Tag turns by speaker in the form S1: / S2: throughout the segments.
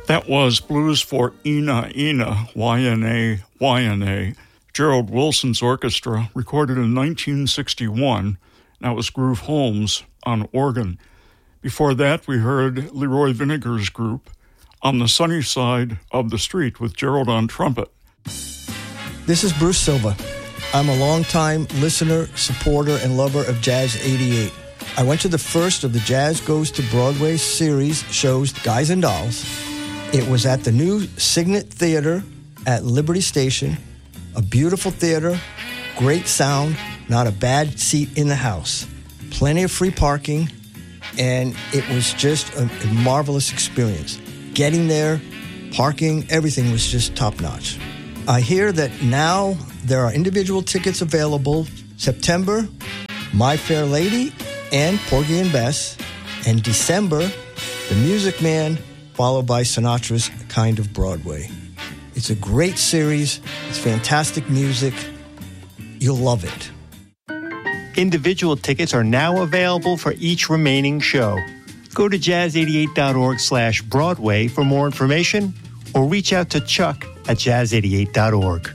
S1: That was Blues for Ina Ina, Y-N-A, Y-N-A, Gerald Wilson's orchestra, recorded in 1961. That was Groove Holmes on organ. Before that, we heard Leroy Vinegar's group, On the Sunny Side of the Street, with Gerald on trumpet.
S2: This is Bruce Silva. I'm a longtime listener, supporter, and lover of Jazz 88. I went to the first of the Jazz Goes to Broadway series shows, Guys and Dolls. It was at the new Signet Theater at Liberty Station. A beautiful theater, great sound, not a bad seat in the house. Plenty of free parking, and it was just a marvelous experience. Getting there, parking, everything was just top-notch. I hear that now there are individual tickets available. September, My Fair Lady and Porgy and Bess. And December, The Music Man, followed by Sinatra's Kind of Broadway. It's a great series. It's fantastic music. You'll love it.
S3: Individual tickets are now available for each remaining show. Go to jazz88.org/Broadway for more information or reach out to Chuck at jazz88.org.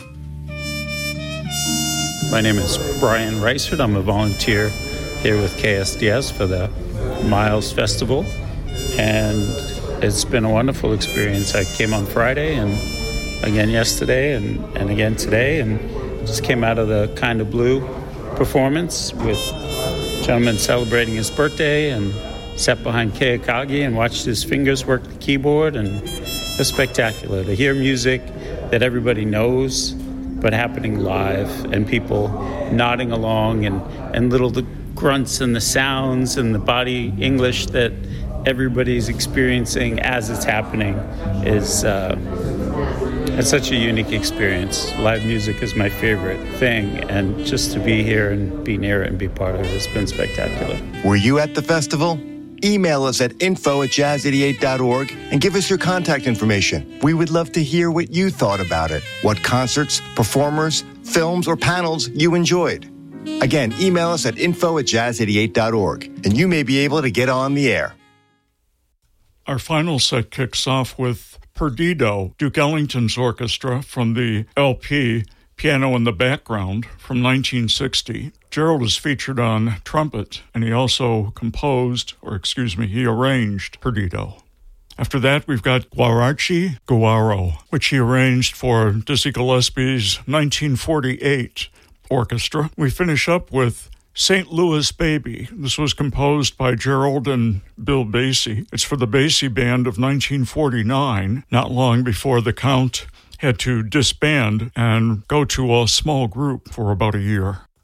S4: My name is Brian Reisert. I'm a volunteer here with KSDS for the Miles Festival, and it's been a wonderful experience. I came on Friday and again yesterday and again today, and just came out of the Kind of Blue performance with a gentleman celebrating his birthday, and sat behind Kei Akagi and watched his fingers work the keyboard, and it's spectacular to hear music that everybody knows but happening live, and people nodding along, and little the grunts and the sounds and the body English that everybody's experiencing as it's happening is it's such a unique experience. Live music is my favorite thing, and just to be here and be near it and be part of it has been spectacular.
S5: Were you at the festival? Email us at info@jazz88.org and give us your contact information. We would love to hear what you thought about it, what concerts, performers, films, or panels you enjoyed. Again, email us at info@jazz88.org, and you may be able to get on the air.
S1: Our final set kicks off with Perdido, Duke Ellington's orchestra, from the LP Piano in the Background from 1960. Gerald is featured on trumpet, and he also he arranged Perdido. After that, we've got Guarachi Guaro, which he arranged for Dizzy Gillespie's 1948 orchestra. We finish up with St. Louis Baby. This was composed by Gerald and Bill Basie. It's for the Basie Band of 1949, not long before the Count had to disband and go to a small group for about a year.